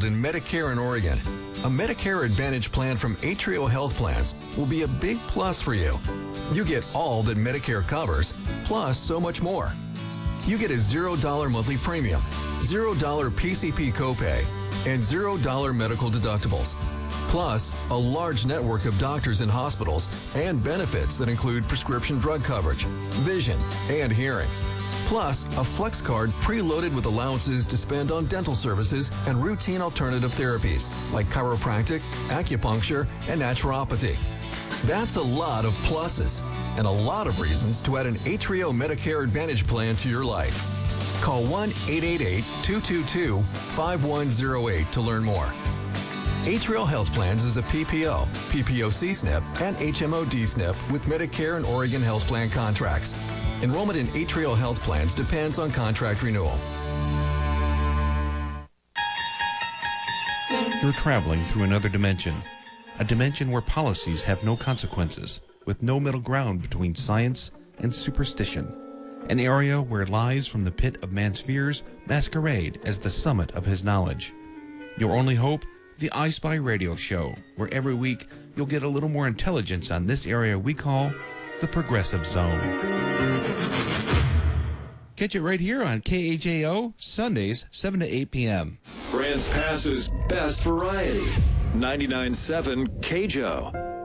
in Medicare in Oregon. A Medicare Advantage plan from Atrio Health Plans will be a big plus for you. You get all that Medicare covers, plus so much more. You get a $0 monthly premium, $0 PCP copay, and $0 medical deductibles. Plus, a large network of doctors and hospitals and benefits that include prescription drug coverage, vision, and hearing. Plus, a flex card preloaded with allowances to spend on dental services and routine alternative therapies like chiropractic, acupuncture, and naturopathy. That's a lot of pluses and a lot of reasons to add an Atrio Medicare Advantage plan to your life. Call 1-888-222-5108 to learn more. Atrio Health Plans is a PPO, PPO C-SNP, and HMO D-SNP with Medicare and Oregon Health Plan contracts. Enrollment in Atrio Health Plans depends on contract renewal. You're traveling through another dimension, a dimension where policies have no consequences, with no middle ground between science and superstition, an area where lies from the pit of man's fears masquerade as the summit of his knowledge. Your only hope? The I Spy Radio Show, where every week you'll get a little more intelligence on this area we call the Progressive Zone. Catch it right here on KAJO, Sundays, 7 to 8 p.m. Grants Pass's best variety, 99.7 KJO.